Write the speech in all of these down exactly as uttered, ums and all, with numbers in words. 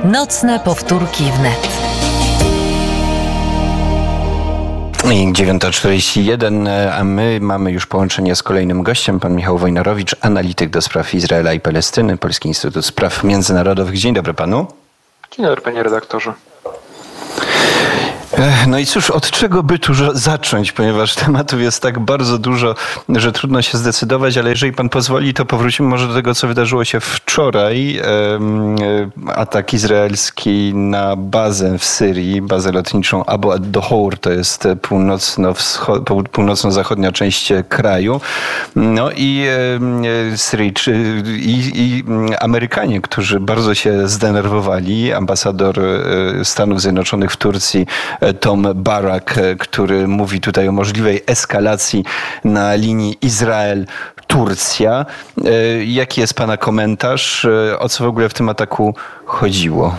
Nocne powtórki wnet. dziewiąta czterdzieści jeden, a my mamy już połączenie z kolejnym gościem, pan Michał Wojnarowicz, analityk do spraw Izraela i Palestyny, Polski Instytut Spraw Międzynarodowych. Dzień dobry panu. Dzień dobry, panie redaktorze. No i cóż, od czego by tu zacząć, ponieważ tematów jest tak bardzo dużo, że trudno się zdecydować, ale jeżeli pan pozwoli, to powrócimy może do tego, co wydarzyło się wczoraj. Atak izraelski na bazę w Syrii, bazę lotniczą Abu ad-Duhur, to jest północno-zachodnia część kraju. No i Syryjczy, i, i Amerykanie, którzy bardzo się zdenerwowali. Ambasador Stanów Zjednoczonych w Turcji Tom Barak, który mówi tutaj o możliwej eskalacji na linii Izrael-Turcja. Jaki jest pana komentarz? O co w ogóle w tym ataku chodziło?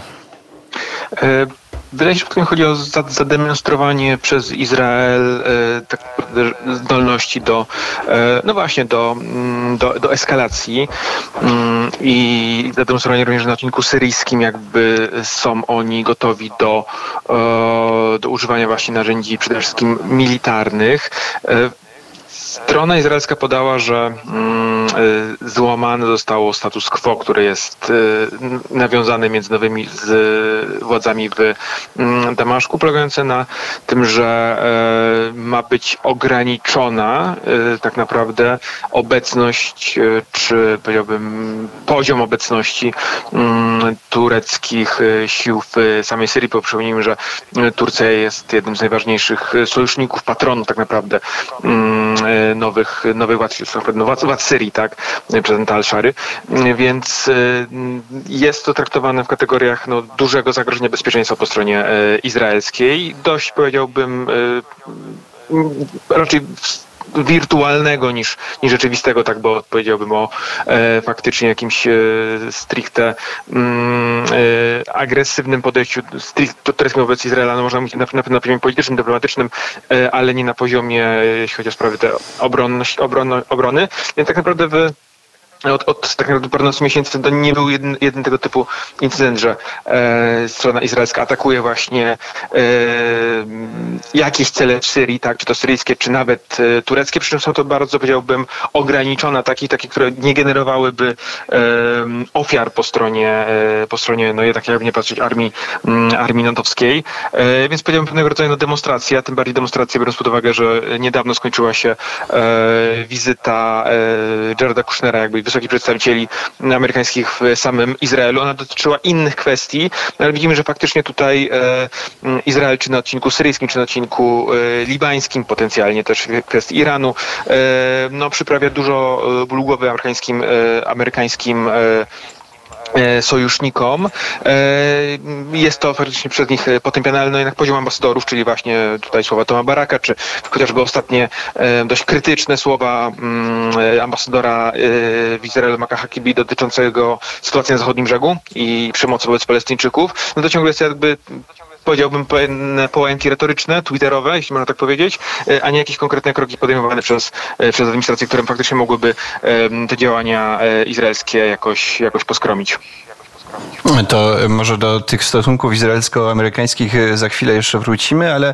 Wydaje się, że tutaj chodzi o zademonstrowanie przez Izrael e, tak zdolności do, e, no właśnie, do, do, do eskalacji mm, i zademonstrowanie również na odcinku syryjskim, jakby są oni gotowi do, e, do używania właśnie narzędzi przede wszystkim militarnych. E, Strona izraelska podała, że mm, złamane zostało status quo, który jest y, nawiązany między nowymi z, y, władzami w y, Damaszku, polegające na tym, że y, ma być ograniczona y, tak naprawdę obecność, y, czy powiedziałbym poziom obecności y, tureckich y, sił w samej Syrii. Bo przypomnijmy, że Turcja jest jednym z najważniejszych sojuszników, patronów tak naprawdę y, nowych, nowych władz, władz, władz Syrii, tak, prezydenta Al-Szary, więc jest to traktowane w kategoriach no, dużego zagrożenia bezpieczeństwa po stronie izraelskiej. Dość, powiedziałbym, raczej wirtualnego niż, niż rzeczywistego, tak, bo powiedziałbym o e, faktycznie jakimś e, stricte mm, e, agresywnym podejściu, stricte tureckim wobec Izraela, no można mówić na, na, na poziomie politycznym, dyplomatycznym, e, ale nie na poziomie, jeśli chodzi o sprawy te obronność, obron, obrony. Więc tak naprawdę w Od, od tak naprawdę paręnastu miesięcy to nie był jeden, jeden tego typu incydent, że e, strona izraelska atakuje właśnie e, jakieś cele w Syrii, tak, czy to syryjskie, czy nawet e, tureckie, przy czym są to bardzo, powiedziałbym, ograniczone ataki, takie, które nie generowałyby e, ofiar po stronie, e, po stronie, no jednak jakby nie patrzeć, armii, m, armii natowskiej. E, więc powiedziałbym pewnego rodzaju no, demonstracja, tym bardziej demonstracja, biorąc pod uwagę, że niedawno skończyła się e, wizyta e, Jareda Kushnera, jakby wysokich przedstawicieli amerykańskich w samym Izraelu. Ona dotyczyła innych kwestii, ale widzimy, że faktycznie tutaj e, Izrael, czy na odcinku syryjskim, czy na odcinku e, libańskim, potencjalnie też w kwestii Iranu, e, no przyprawia dużo ból głowy amerykańskim, e, amerykańskim e, sojusznikom. Jest to faktycznie przez nich potępiane, ale no jednak poziom ambasadorów, czyli właśnie tutaj słowa Toma Baraka, czy chociażby ostatnie dość krytyczne słowa ambasadora w Izraelu Maka Hakibi dotyczącego sytuacji na zachodnim brzegu i przemocy wobec Palestyńczyków, no to ciągle jest jakby, powiedziałbym, połęki retoryczne, twitterowe, jeśli można tak powiedzieć, a nie jakieś konkretne kroki podejmowane przez, przez administrację, które faktycznie mogłyby te działania izraelskie jakoś, jakoś poskromić. To może do tych stosunków izraelsko-amerykańskich za chwilę jeszcze wrócimy, ale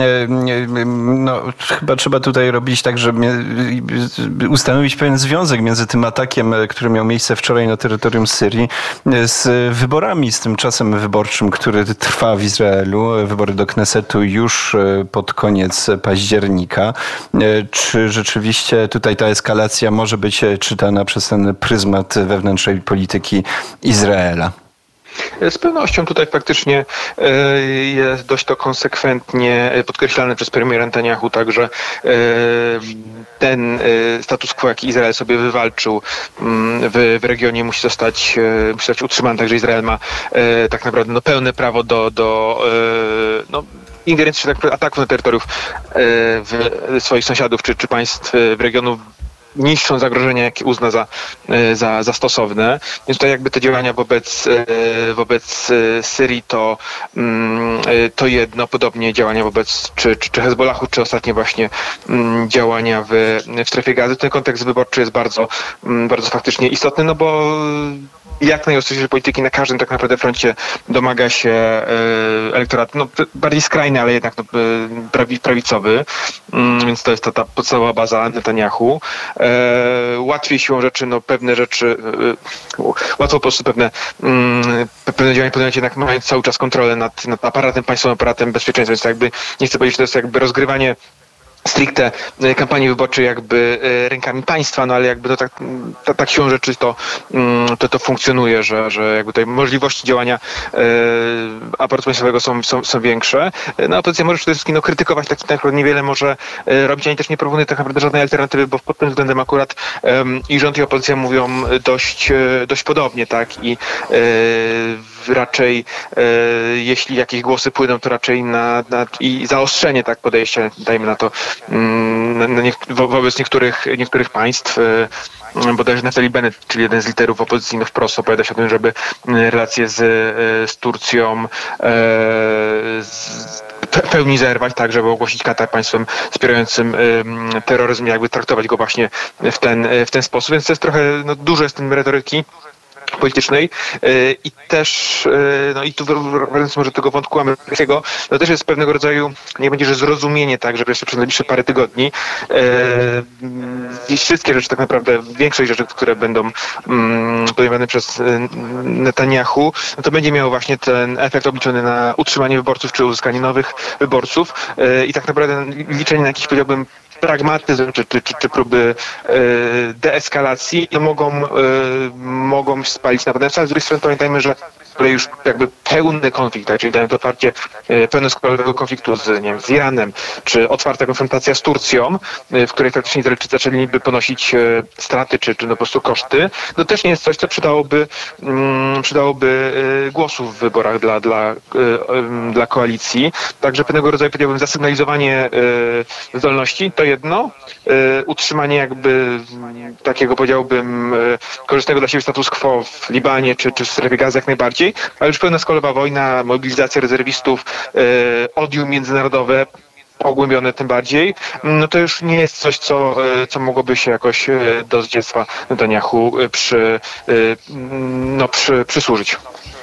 no, chyba trzeba tutaj robić tak, żeby ustanowić pewien związek między tym atakiem, który miał miejsce wczoraj na terytorium Syrii, z wyborami, z tym czasem wyborczym, który trwa w Izraelu. Wybory do Knesetu już pod koniec października. Czy rzeczywiście tutaj ta eskalacja może być czytana przez ten pryzmat wewnętrznej polityki Izraela? Z pewnością tutaj faktycznie jest dość to konsekwentnie podkreślane przez premiera Netanyahu, także ten status quo, jaki Izrael sobie wywalczył w, w regionie, musi zostać, musi zostać utrzymany, także Izrael ma tak naprawdę no, pełne prawo do, do no, ingerencji, czy tak, ataków na terytoriów w swoich sąsiadów czy, czy państw w regionu, niższą zagrożenie, jakie uzna za, za, za stosowne. Więc tutaj jakby te działania wobec, wobec Syrii to, to jedno, podobnie działania wobec czy, czy, czy Hezbollahu, czy ostatnie właśnie działania w, w strefie gazy. Ten kontekst wyborczy jest bardzo, bardzo faktycznie istotny, no bo jak najostrzejszej polityki na każdym tak naprawdę froncie domaga się e, elektorat, no bardziej skrajny, ale jednak no, prawi, prawicowy, mm, więc to jest ta, ta podstawowa baza Netanyahu. E, łatwiej siłą rzeczy, no pewne rzeczy, e, łatwo po prostu pewne, mm, pewne działania podjąć jednak mając cały czas kontrolę nad, nad aparatem państwowym, aparatem bezpieczeństwa, więc jakby, nie chcę powiedzieć, że to jest jakby rozgrywanie stricte kampanii wyborczej jakby rękami państwa, no ale jakby to tak, tak, tak siłą rzeczy to, to, to funkcjonuje, że, że jakby tutaj możliwości działania e, aparatu państwowego są, są, są większe. No opozycja może przede wszystkim no, krytykować, tak naprawdę niewiele może robić, ani też nie proponuje tak naprawdę żadnej alternatywy, bo pod tym względem akurat e, i rząd i opozycja mówią dość, dość podobnie, tak, i e, raczej e, jeśli jakieś głosy płyną, to raczej na, na i zaostrzenie tak podejścia, dajmy na to, na, na niek- wo- wobec niektórych, niektórych państw. E, bodajże Naftali Bennett, czyli jeden z liderów opozycji, no wprost opowiada się o tym, żeby relacje z, z Turcją e, z, w pełni zerwać, tak, żeby ogłosić Katar państwem wspierającym y, terroryzm, jakby traktować go właśnie w ten, w ten sposób. Więc to jest trochę, no dużo jest tym retoryki politycznej yy, i też, yy, no i tu wracając może tego wątku amerykańskiego, no też jest pewnego rodzaju, nie będzie, że zrozumienie, tak, że jeszcze przez najbliższe parę tygodni yy, wszystkie rzeczy tak naprawdę, większość rzeczy, które będą yy, podejmowane przez yy, Netanyahu, no to będzie miało właśnie ten efekt obliczony na utrzymanie wyborców czy uzyskanie nowych wyborców yy, i tak naprawdę liczenie na jakiś, powiedziałbym, pragmatyzm czy, czy, czy, czy próby e, deeskalacji no mogą, e, mogą spalić na potencjał. Ale z drugiej strony pamiętajmy, że już jakby pełny konflikt, tak, czyli dając otwarcie e, pełnoskalowego konfliktu z, nie wiem, z Iranem, czy otwarta konfrontacja z Turcją, e, w której faktycznie Izraelczycy zaczęliby ponosić e, straty, czy, czy no po prostu koszty, no też nie jest coś, co przydałoby, mm, przydałoby e, głosów w wyborach dla, dla, e, e, dla koalicji. Także pewnego rodzaju, powiedziałbym, zasygnalizowanie e, zdolności to jedno, e, utrzymanie jakby takiego, powiedziałbym, e, korzystnego dla siebie status quo w Libanie, czy, czy w strefie gazy jak najbardziej, ale już pełnoskalowa wojna, mobilizacja rezerwistów, e, odium międzynarodowe, pogłębione tym bardziej, no to już nie jest coś, co, co mogłoby się jakoś do zwycięstwa Netanyahu przy, no, przy, przysłużyć.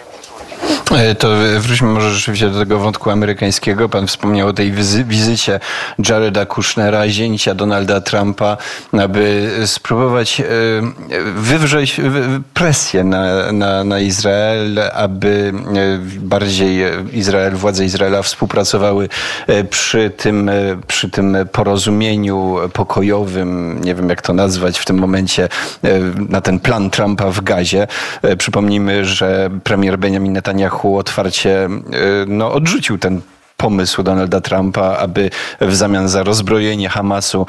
To wróćmy może rzeczywiście do tego wątku amerykańskiego. Pan wspomniał o tej wizy- wizycie Jareda Kushnera, zięcia Donalda Trumpa, aby spróbować wywrzeć presję na, na, na Izrael, aby bardziej Izrael, władze Izraela współpracowały przy tym, przy tym porozumieniu pokojowym, nie wiem jak to nazwać w tym momencie, na ten plan Trumpa w Gazie. Przypomnijmy, że premier Benjamin Netanyahu otwarcie no, odrzucił ten pomysł Donalda Trumpa, aby w zamian za rozbrojenie Hamasu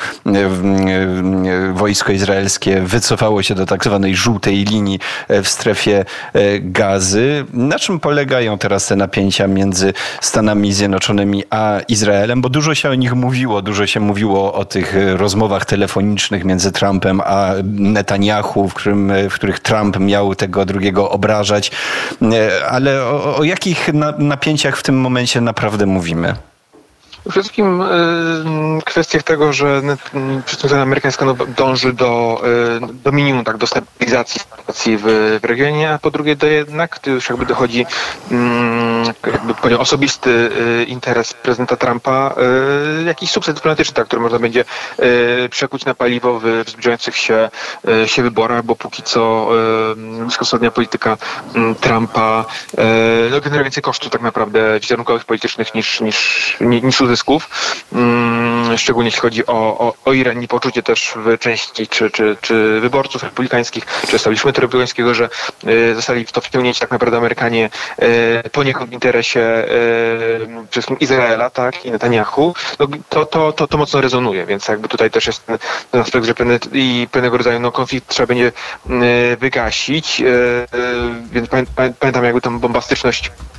wojsko izraelskie wycofało się do tak zwanej żółtej linii w strefie Gazy. Na czym polegają teraz te napięcia między Stanami Zjednoczonymi a Izraelem? Bo dużo się o nich mówiło, dużo się mówiło o tych rozmowach telefonicznych między Trumpem a Netanyahu, w, którym, w których Trump miał tego drugiego obrażać. Ale o, o jakich napięciach w tym momencie naprawdę mówimy? Mówimy. Przede wszystkim y, kwestia tego, że przedstawiciel amerykańska no, dąży do, y, do minimum, tak, do stabilizacji sytuacji w, w regionie, a po drugie do jednak, to już jakby dochodzi y, jakby powiedział, osobisty y, interes prezydenta Trumpa, y, jakiś sukces dyplomatyczny, tak, który można będzie y, przekuć na paliwo w, w zbliżających się, y, się wyborach, bo póki co y, bliskowschodnia polityka y, Trumpa y, no, generuje więcej kosztów tak naprawdę wizerunkowych, politycznych niż, niż, niż zysków, mm, szczególnie jeśli chodzi o, o, o Iran i poczucie też w części czy, czy, czy wyborców republikańskich, czy establishmentu republikańskiego, że y, zostali w to wciągnięci tak naprawdę Amerykanie y, poniekąd w interesie y, przede wszystkim Izraela, tak, i Netanyahu, no, to, to, to, to mocno rezonuje, więc jakby tutaj też jest ten, ten aspekt, że pewne, i pewnego rodzaju no, konflikt trzeba będzie y, wygasić, y, y, więc pamię, pamiętam jakby tą bombastyczność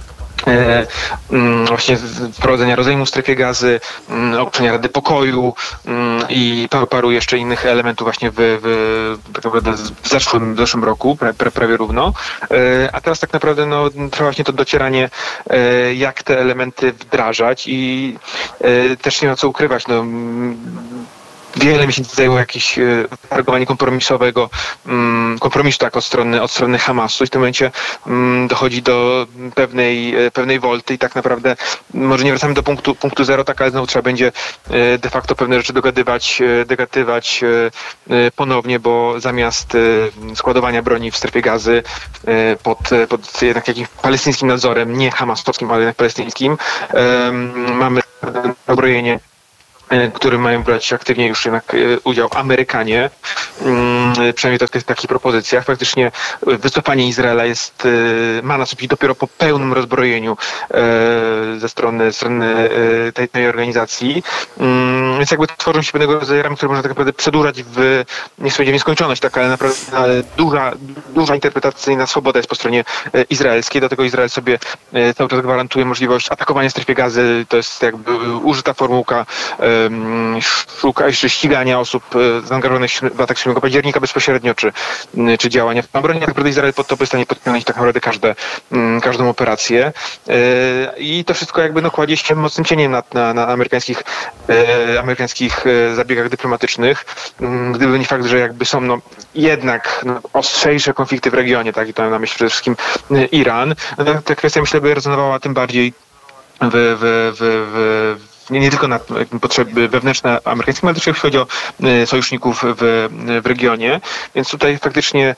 E, mm, właśnie wprowadzenia rozejmu w strefie Gazy, mm, ogłoszenia Rady Pokoju mm, i paru, paru jeszcze innych elementów właśnie w, w, tak naprawdę w, zeszłym, w zeszłym roku, pra, pra, prawie równo. E, a teraz tak naprawdę no, trwa właśnie to docieranie, e, jak te elementy wdrażać i e, też nie ma co ukrywać. No, wiele miesięcy zajęło jakieś targowanie kompromisowego, kompromisu tak od strony, od strony Hamasu i w tym momencie dochodzi do pewnej, pewnej wolty i tak naprawdę może nie wracamy do punktu, punktu zero, tak, ale znowu trzeba będzie de facto pewne rzeczy dogadywać, dogadywać ponownie, bo zamiast składowania broni w strefie Gazy pod, pod jednak jakimś palestyńskim nadzorem, nie hamasowskim, ale jednak palestyńskim, mamy uzbrojenie, w którym mają brać aktywnie już jednak udział Amerykanie, przynajmniej to w takich propozycjach. Faktycznie wycofanie Izraela jest, ma nastąpić dopiero po pełnym rozbrojeniu ze strony, strony tej, tej organizacji. Więc jakby tworzą się pewnego rodzaju ramy, które można tak naprawdę przedłużać w, nie będzie w nieskończoność, tak, ale naprawdę ale duża, duża interpretacyjna swoboda jest po stronie izraelskiej. Dlatego Izrael sobie cały czas gwarantuje możliwość atakowania strefy Gazy. To jest jakby użyta formułka szuka jeszcze ścigania osób zaangażowanych w atak siódmego października bezpośrednio, czy, czy działania w obronie. Tak naprawdę Izrael pod to jest w stanie podpiąć tak naprawdę każde, każdą operację. I to wszystko jakby no, kładzie się mocnym cieniem na, na, na amerykańskich, amerykańskich zabiegach dyplomatycznych. Gdyby nie fakt, że jakby są no, jednak no, ostrzejsze konflikty w regionie, tak, i to mam na myśli przede wszystkim Iran, no, ta kwestia myślę by rezonowała tym bardziej w, w, w, w Nie, nie tylko na potrzeby wewnętrzne amerykańskie, ale też jeśli chodzi o sojuszników w, w regionie. Więc tutaj faktycznie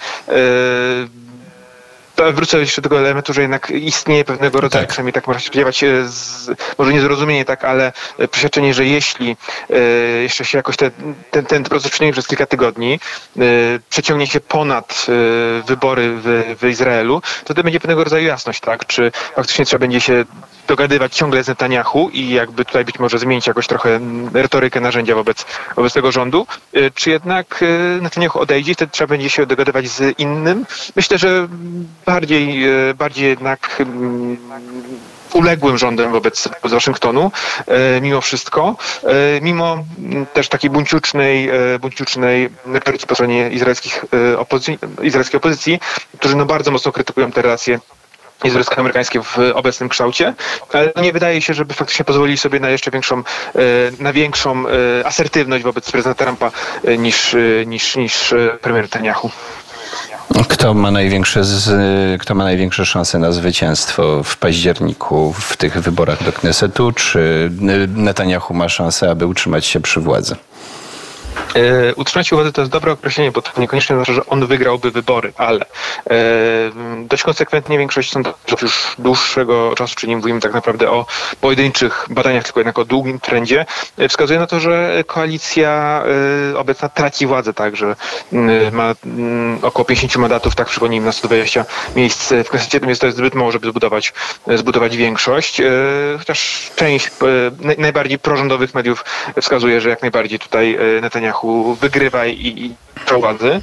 e, wrócę jeszcze do tego elementu, że jednak istnieje pewnego rodzaju, tak. przynajmniej tak można się spodziewać, z, może nie zrozumienie, tak, ale przeświadczenie, że jeśli e, jeszcze się jakoś te, ten, ten proces przeciągnie przez kilka tygodni, e, przeciągnie się ponad e, wybory w, w Izraelu, to to będzie pewnego rodzaju jasność, tak, czy faktycznie trzeba będzie się dogadywać ciągle z Netanyahu i jakby tutaj być może zmienić jakoś trochę retorykę, narzędzia wobec, wobec tego rządu, czy jednak Netanyahu odejdzie i wtedy trzeba będzie się dogadywać z innym. Myślę, że bardziej, bardziej jednak uległym rządem wobec Waszyngtonu, mimo wszystko, mimo też takiej buńczucznej, buńczucznej retoryki po stronie izraelskich opozycji, izraelskiej opozycji, którzy no bardzo mocno krytykują te relacje izraelsko-amerykańskie w obecnym kształcie, ale nie wydaje się, żeby faktycznie pozwolili sobie na jeszcze większą, na większą asertywność wobec prezydenta Trumpa niż, niż, niż premier Netanyahu. Kto ma największe, z, kto ma największe szanse na zwycięstwo w październiku w tych wyborach do Knesetu? Czy Netanyahu ma szansę, aby utrzymać się przy władzy? E, utrzymać się władzy to jest dobre określenie, bo to niekoniecznie znaczy, że on wygrałby wybory, ale e, dość konsekwentnie większość sondażów już dłuższego czasu, czyli nie mówimy tak naprawdę o pojedynczych badaniach, tylko jednak o długim trendzie, e, wskazuje na to, że koalicja e, obecna traci władzę, tak, że e, ma m, około pięćdziesiąt mandatów, tak przypomnijmy, na sto dwadzieścia miejsc w Knesecie, więc to jest zbyt mało, żeby zbudować, zbudować większość, e, chociaż część e, najbardziej prorządowych mediów wskazuje, że jak najbardziej tutaj Netanyahu wygrywa i, i władzy.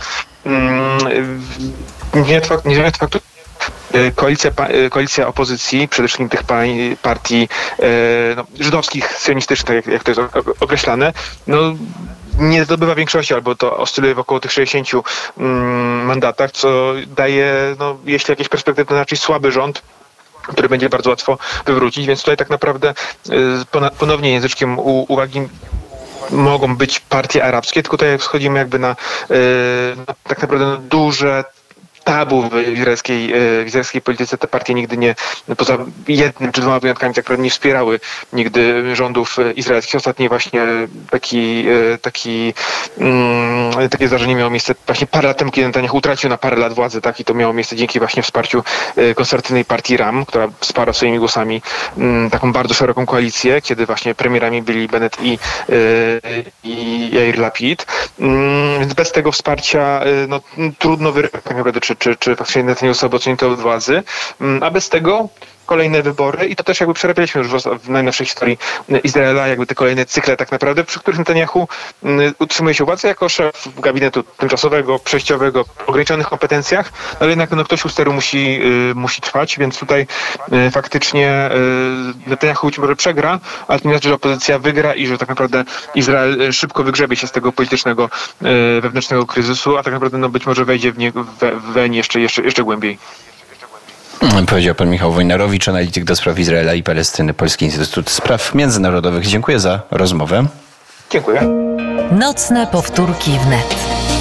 Niezależnie od faktu, koalicja, koalicja opozycji, przede wszystkim tych partii no, żydowskich, sionistycznych, jak, jak to jest określane, no nie zdobywa większości, albo to oscyluje w około tych sześćdziesięciu mm, mandatach, co daje, no, jeśli jakieś perspektywy, to raczej słaby rząd, który będzie bardzo łatwo wywrócić, więc tutaj tak naprawdę ponownie języczkiem uwagi mogą być partie arabskie, tylko tutaj schodzimy jakby na, na tak naprawdę na duże tabu w izraelskiej, w izraelskiej polityce. Te partie nigdy nie, poza jednym czy dwoma wyjątkami, tak naprawdę nie wspierały nigdy rządów izraelskich. Ostatni właśnie taki, taki, um, takie zdarzenie miało miejsce właśnie parę lat temu, kiedy Netanyahu utracił na parę lat władzę, tak, i to miało miejsce dzięki właśnie wsparciu konserwatywnej partii RAM, która wsparła swoimi głosami um, taką bardzo szeroką koalicję, kiedy właśnie premierami byli Bennett i, i Yair Lapid. Um, więc bez tego wsparcia no, trudno wyrobić tak naprawdę, czy czy, czy faktycznie Netanyahu zostałby odsunięty od władzy, a bez tego kolejne wybory i to też jakby przerabialiśmy już w najnowszej historii Izraela, jakby te kolejne cykle tak naprawdę, przy których Netanyahu utrzymuje się władzę jako szef gabinetu tymczasowego, przejściowego, w ograniczonych kompetencjach, ale jednak no, ktoś u steru musi, musi trwać, więc tutaj faktycznie Netanyahu być może przegra, ale to nie znaczy, że opozycja wygra i że tak naprawdę Izrael szybko wygrzebie się z tego politycznego, wewnętrznego kryzysu, a tak naprawdę no, być może wejdzie w nie, we, weń jeszcze, jeszcze, jeszcze głębiej. Powiedział pan Michał Wojnarowicz, analityk do spraw Izraela i Palestyny, Polski Instytut Spraw Międzynarodowych. Dziękuję za rozmowę. Dziękuję. Nocne powtórki wnet.